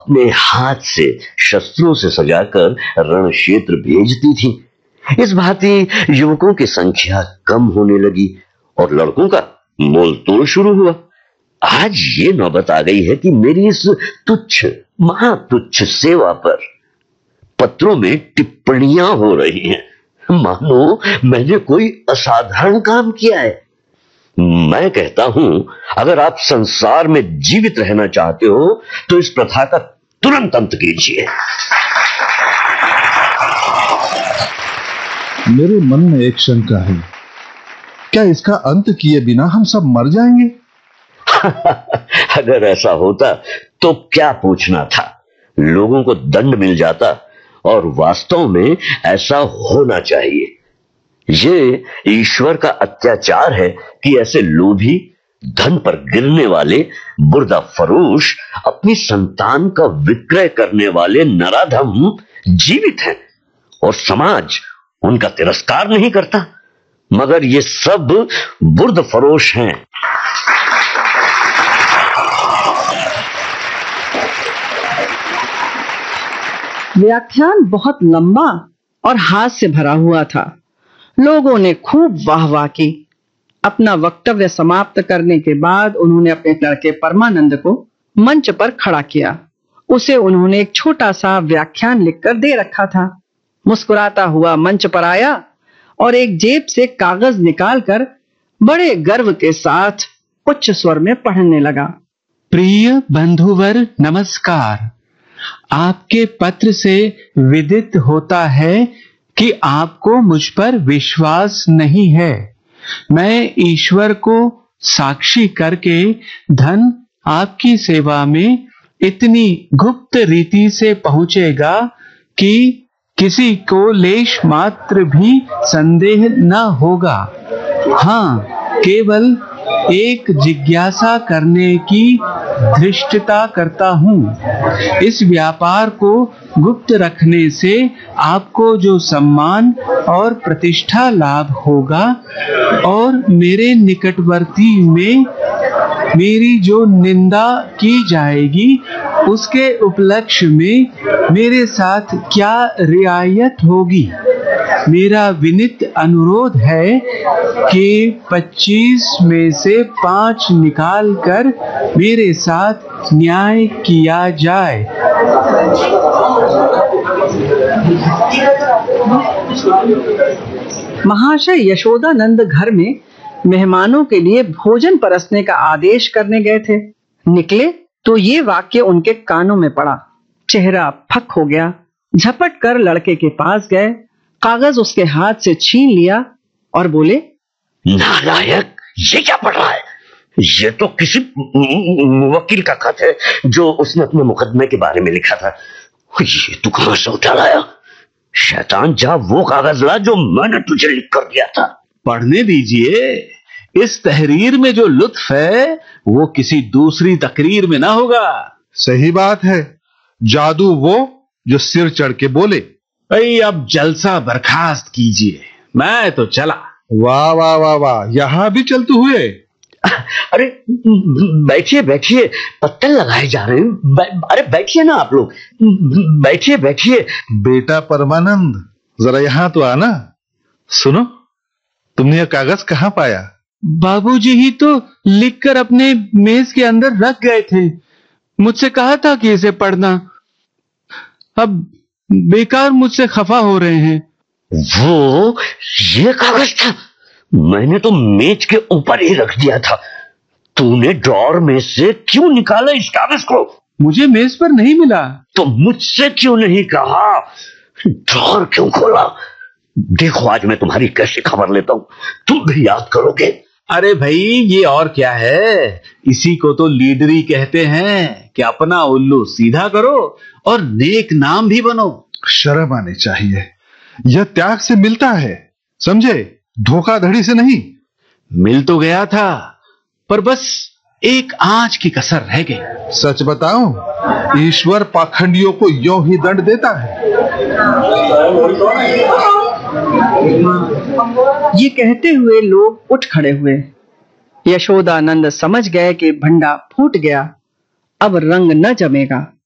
अपने हाथ से शस्त्रों से सजाकर रण क्षेत्र भेजती थी। इस भांति युवकों की संख्या कम होने लगी और लड़कों का मोल तोल शुरू हुआ। आज ये नौबत आ गई है कि मेरी इस तुच्छ महातुच्छ सेवा पर पत्रों में टिप्पणियां हो रही हैं, मानो मैंने कोई असाधारण काम किया है। मैं कहता हूं, अगर आप संसार में जीवित रहना चाहते हो तो इस प्रथा का तुरंत अंत कीजिए। मेरे मन में एक शंका है, क्या इसका अंत किए बिना हम सब मर जाएंगे? अगर ऐसा होता तो क्या पूछना था, लोगों को दंड मिल जाता और वास्तव में ऐसा होना चाहिए। ये ईश्वर का अत्याचार है कि ऐसे लोभी, धन पर गिरने वाले बुर्दा फरोश, अपनी संतान का विक्रय करने वाले नराधम जीवित हैं और समाज उनका तिरस्कार नहीं करता। मगर ये सब बुर्द फरोश हैं। व्याख्यान बहुत लंबा और हास्य भरा हुआ था। लोगों ने खूब वाह-वाह की। अपना वक्तव्य समाप्त करने के बाद उन्होंने अपने लड़के परमानंद को मंच पर खड़ा किया। उसे उन्होंने एक छोटा सा व्याख्यान लिखकर दे रखा था। मुस्कुराता हुआ मंच पर आया और एक जेब से कागज निकालकर बड़े गर्व के साथ उच्च स्वर में पढ़ने लगा। प्रिय बंधुवर नमस्कार। आपके पत्र से विदित होता है कि आपको मुझ पर विश्वास नहीं है। मैं ईश्वर को साक्षी करके धन आपकी सेवा में इतनी गुप्त रीति से पहुंचेगा कि किसी को लेश मात्र भी संदेह न होगा। हाँ, केवल एक जिज्ञासा करने की धृष्टता करता हूँ। इस व्यापार को गुप्त रखने से आपको जो सम्मान और प्रतिष्ठा लाभ होगा और मेरे निकटवर्ती में मेरी जो निंदा की जाएगी, उसके उपलक्ष्य में मेरे साथ क्या रियायत होगी। मेरा विनीत अनुरोध है कि 25 में से 5 निकाल कर मेरे साथ न्याय किया जाए। महाशय यशोदानंद घर में मेहमानों के लिए भोजन परसने का आदेश करने गए थे। निकले तो ये वाक्य उनके कानों में पड़ा। चेहरा फक हो गया। झपट कर लड़के के पास गए, कागज उसके हाथ से छीन लिया और बोले, नालायक, ये क्या पढ़ रहा है? ये तो किसी वकील का खत है जो उसने अपने मुकदमे के बारे में लिखा था। ये तू कहां से उठा लाया? शैतान, जा वो कागज ला जो मैंने तुझे लिख कर दिया था। पढ़ने दीजिए। इस तहरीर में जो लुत्फ है वो किसी दूसरी तकरीर में ना होगा। सही बात है। जादू वो जो सिर चढ़ के बोले। भाई, अब जलसा बर्खास्त कीजिए, मैं तो चला। वाह वाह वाह वाह, यहां भी चलते हुए? अरे बैठिए बैठिए, पत्तल लगाए जा रहे हैं। अरे बैठिए ना आप लोग, बैठिए बैठिए। बेटा परमानंद, जरा यहां तो आना। सुनो, तुमने यह कागज कहां पाया? बाबूजी ही तो लिखकर अपने मेज के अंदर रख गए थे। मुझसे कहा था कि इसे पढ़ना। अब बेकार मुझसे खफा हो रहे हैं। वो ये कागज था? मैंने तो मेज के ऊपर ही रख दिया था। तूने ड्रॉर में से क्यों निकाला इस कागज को? मुझे मेज पर नहीं मिला। तो मुझसे क्यों नहीं कहा? ड्रॉर क्यों खोला? देखो, आज मैं तुम्हारी कैसे खबर लेता हूं, तुम भी याद करोगे। अरे भाई, ये और क्या है? इसी को तो लीडरी कहते हैं कि अपना उल्लू सीधा करो और नेक नाम भी बनो। शर्म आनी चाहिए। यह त्याग से मिलता है, समझे? धोखाधड़ी से नहीं। मिल तो गया था, पर बस एक आंच की कसर रह गई। सच बताऊं, ईश्वर पाखंडियों को यों ही दंड देता है। ये कहते हुए लोग उठ खड़े हुए। यशोदानंद समझ गए कि भंडा फूट गया, अब रंग न जमेगा।